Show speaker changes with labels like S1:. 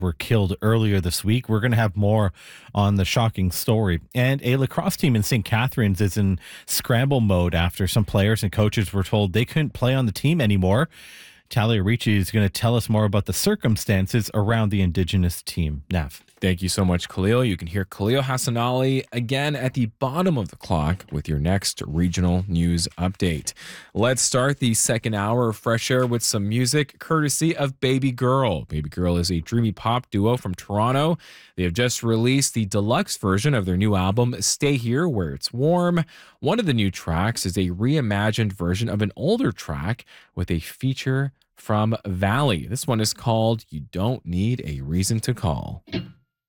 S1: were killed earlier this week. We're going to have more on the shocking story. And a lacrosse team in St. Catharines is in scramble mode after some players and coaches were told they couldn't play on the team anymore. Talia Ricci is going to tell us more about the circumstances around the Indigenous team. Nav.
S2: Thank you so much, Khalil. You can hear Khalil Hassanali again at the bottom of the clock with your next regional news update. Let's start the second hour of Fresh Air with some music courtesy of Baby Girl. Baby Girl is a dreamy pop duo from Toronto. They have just released the deluxe version of their new album, Stay Here Where It's Warm. One of the new tracks is a reimagined version of an older track with a feature from Valley. This one is called You Don't Need a Reason to Call.